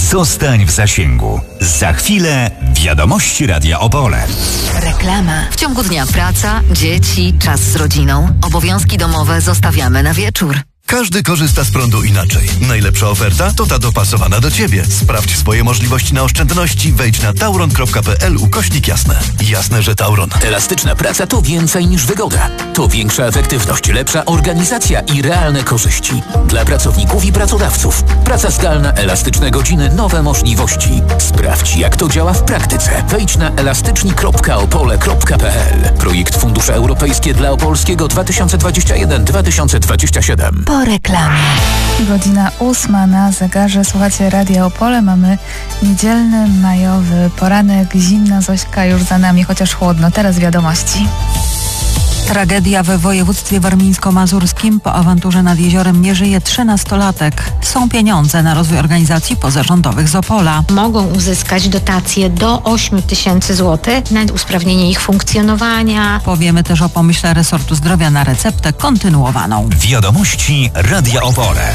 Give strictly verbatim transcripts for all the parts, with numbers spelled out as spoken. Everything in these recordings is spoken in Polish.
Zostań w zasięgu. Za chwilę wiadomości Radia Opole. Reklama. W ciągu dnia praca, dzieci, czas z rodziną. Obowiązki domowe zostawiamy na wieczór. Każdy korzysta z prądu inaczej. Najlepsza oferta to ta dopasowana do Ciebie. Sprawdź swoje możliwości na oszczędności. Wejdź na tauron kropka p l ukośnik jasne. Jasne, że Tauron. Elastyczna praca to więcej niż wygoda. To większa efektywność, lepsza organizacja i realne korzyści. Dla pracowników i pracodawców. Praca zdalna, elastyczne godziny, nowe możliwości. Sprawdź, jak to działa w praktyce. Wejdź na elastyczni kropka opole kropka p l. Projekt Fundusze Europejskie dla Opolskiego dwa tysiące dwadzieścia jeden do dwa tysiące dwudziestego siódmego. Po reklamie. Godzina ósma na zegarze. Słuchacie Radia Opole. Mamy niedzielny, majowy poranek. Zimna Zośka już za nami, chociaż chłodno. Teraz wiadomości. Tragedia we województwie warmińsko-mazurskim. Po awanturze nad jeziorem nie żyje trzynastolatek. Są pieniądze na rozwój organizacji pozarządowych z Opola. Mogą uzyskać dotacje do ośmiu tysięcy złotych na usprawnienie ich funkcjonowania. Powiemy też o pomyśle resortu zdrowia na receptę kontynuowaną. Wiadomości Radia Opole.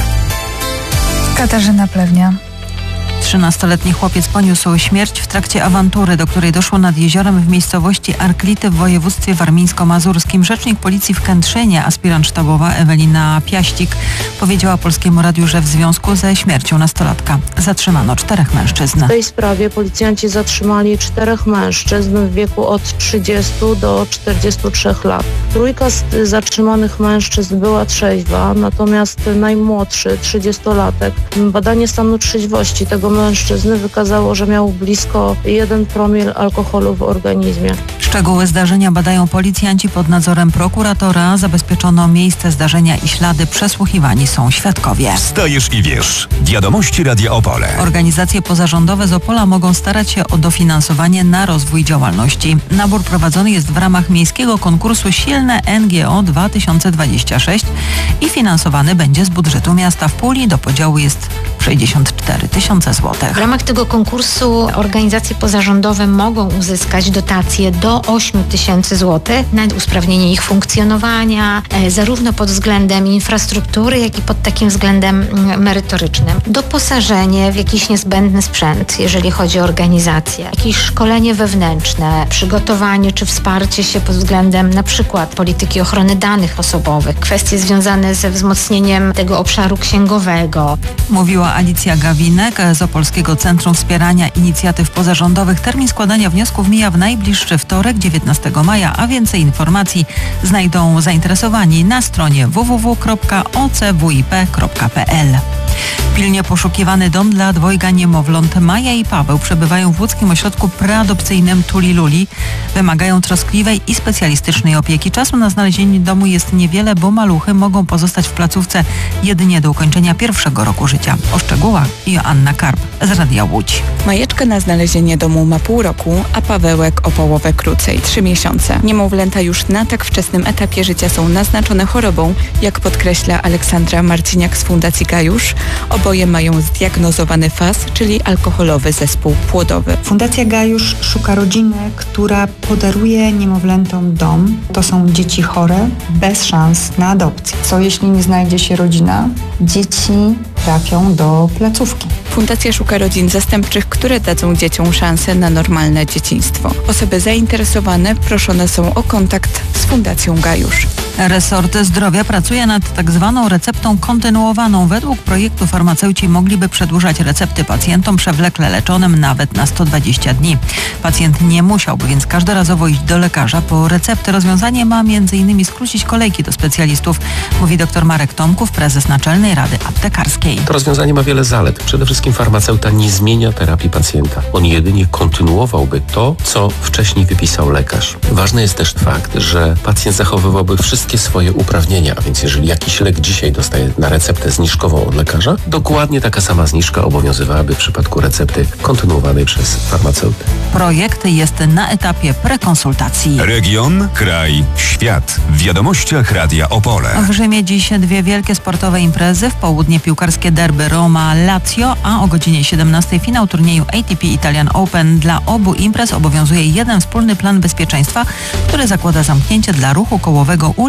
Katarzyna Plewnia. trzynastoletni chłopiec poniósł śmierć w trakcie awantury, do której doszło nad jeziorem w miejscowości Arklity w województwie warmińsko-mazurskim. Rzecznik policji w Kętrzynie, aspirant sztabowa Ewelina Piaścik, powiedziała Polskiemu Radiu, że w związku ze śmiercią nastolatka zatrzymano czterech mężczyzn. W tej sprawie policjanci zatrzymali czterech mężczyzn w wieku od trzydziestu do czterdziestu trzech lat. Trójka z zatrzymanych mężczyzn była trzeźwa, natomiast najmłodszy, trzydziestolatek, badanie stanu trzeźwości tego mężczyzny wykazało, że miał blisko jeden promil alkoholu w organizmie. Szczegóły zdarzenia badają policjanci pod nadzorem prokuratora. Zabezpieczono miejsce zdarzenia i ślady. Przesłuchiwani są świadkowie. Wstajesz i wiesz. Wiadomości Radia Opole. Organizacje pozarządowe z Opola mogą starać się o dofinansowanie na rozwój działalności. Nabór prowadzony jest w ramach miejskiego konkursu Silne N G O dwa tysiące dwadzieścia sześć i finansowany będzie z budżetu miasta. W puli do podziału jest sześćdziesiąt cztery tysiące złotych. W ramach tego konkursu organizacje pozarządowe mogą uzyskać dotacje do ośmiu tysięcy złotych na usprawnienie ich funkcjonowania, e, zarówno pod względem infrastruktury, jak i pod takim względem mm, merytorycznym. Doposażenie w jakiś niezbędny sprzęt, jeżeli chodzi o organizację, jakieś szkolenie wewnętrzne, przygotowanie czy wsparcie się pod względem na przykład polityki ochrony danych osobowych, kwestie związane ze wzmocnieniem tego obszaru księgowego. Mówiła Alicja Gawinek z Opolskiego Centrum Wspierania Inicjatyw Pozarządowych. Termin składania wniosków mija w najbliższy wtorek, dziewiętnastego maja, a więcej informacji znajdą zainteresowani na stronie w w w kropka o c w i p kropka p l. Pilnie poszukiwany dom dla dwojga niemowląt. Maja i Paweł przebywają w łódzkim ośrodku preadopcyjnym Tuli-Luli. Wymagają troskliwej i specjalistycznej opieki. Czasu na znalezienie domu jest niewiele, bo maluchy mogą pozostać w placówce jedynie do ukończenia pierwszego roku życia. O szczegółach Joanna Karp z Radia Łódź. Majeczka na znalezienie domu ma pół roku, a Pawełek o połowę krócej, trzy miesiące. Niemowlęta już na tak wczesnym etapie życia są naznaczone chorobą, jak podkreśla Aleksandra Marciniak z Fundacji Gajusz. Oboje mają zdiagnozowany F A S, czyli alkoholowy zespół płodowy. Fundacja Gajusz szuka rodziny, która podaruje niemowlętom dom. To są dzieci chore, bez szans na adopcję. Co jeśli nie znajdzie się rodzina? Dzieci trafią do placówki. Fundacja szuka rodzin zastępczych, które dadzą dzieciom szansę na normalne dzieciństwo. Osoby zainteresowane proszone są o kontakt z Fundacją Gajusz. Resort Zdrowia pracuje nad tak zwaną receptą kontynuowaną. Według projektu farmaceuci mogliby przedłużać recepty pacjentom przewlekle leczonym nawet na sto dwadzieścia dni. Pacjent nie musiałby więc każdorazowo iść do lekarza po receptę. Rozwiązanie ma między innymi skrócić kolejki do specjalistów, mówi dr Marek Tomków, prezes Naczelnej Rady Aptekarskiej. To rozwiązanie ma wiele zalet. Przede wszystkim farmaceuta nie zmienia terapii pacjenta. On jedynie kontynuowałby to, co wcześniej wypisał lekarz. Ważny jest też fakt, że pacjent zachowywałby wszystkie swoje uprawnienia, a więc jeżeli jakiś lek dzisiaj dostaje na receptę zniżkową od lekarza, dokładnie taka sama zniżka obowiązywałaby w przypadku recepty kontynuowanej przez farmaceutę. Projekt jest na etapie prekonsultacji. Region, kraj, świat. W wiadomościach Radia Opole. W Rzymie dziś dwie wielkie sportowe imprezy. W południe piłkarskie derby Roma-Lazio, a o godzinie siedemnastej finał turnieju A T P Italian Open. Dla obu imprez obowiązuje jeden wspólny plan bezpieczeństwa, który zakłada zamknięcie dla ruchu kołowego ulic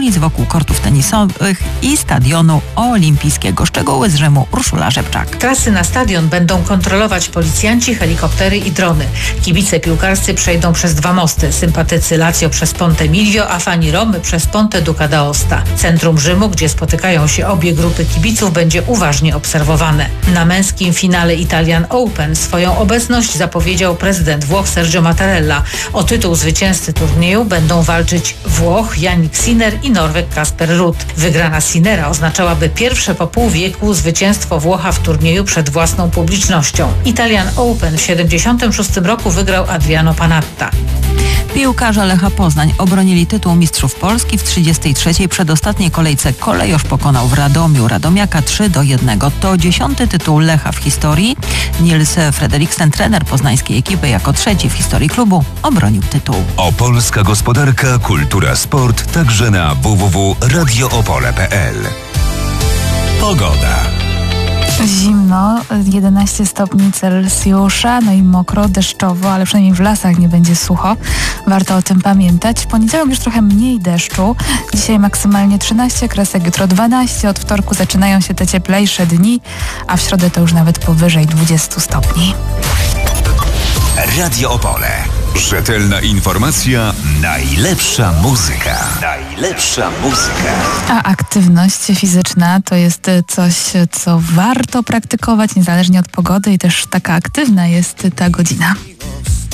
okolic wokół kortów tenisowych i stadionu olimpijskiego. Szczegóły z Rzymu, Urszula Rzepczak. Trasy na stadion będą kontrolować policjanci, helikoptery i drony. Kibice piłkarscy przejdą przez dwa mosty. Sympatycy Lazio przez Ponte Milvio, a fani Romy przez Ponte Duca d'Aosta. Centrum Rzymu, gdzie spotykają się obie grupy kibiców, będzie uważnie obserwowane. Na męskim finale Italian Open swoją obecność zapowiedział prezydent Włoch Sergio Mattarella. O tytuł zwycięzcy turnieju będą walczyć Włoch Jannik Sinner i Norweg Kasper Ruud. Wygrana Sinnera oznaczałaby pierwsze po pół wieku zwycięstwo Włocha w turnieju przed własną publicznością. Italian Open w siedemdziesiątym szóstym roku wygrał Adriano Panatta. Piłkarze Lecha Poznań obronili tytuł mistrzów Polski w trzydziestej trzeciej przedostatniej kolejce. Kolejorz pokonał w Radomiu Radomiaka trzy do jednego. To dziesiąty tytuł Lecha w historii. Niels Frederiksen, trener poznańskiej ekipy, jako trzeci w historii klubu obronił tytuł. Opolska gospodarka, kultura, sport także na w w w kropka radio opole kropka p l. Pogoda. Zimno, jedenaście stopni Celsjusza, no i mokro, deszczowo, ale przynajmniej w lasach nie będzie sucho. Warto o tym pamiętać. W poniedziałek już trochę mniej deszczu. Dzisiaj maksymalnie trzynaście kresek, jutro dwanaście. Od wtorku zaczynają się te cieplejsze dni, a w środę to już nawet powyżej dwudziestu stopni. Radio Opole. Rzetelna informacja, najlepsza muzyka. Najlepsza muzyka. A aktywność fizyczna to jest coś, co warto praktykować niezależnie od pogody i też taka aktywna jest ta godzina.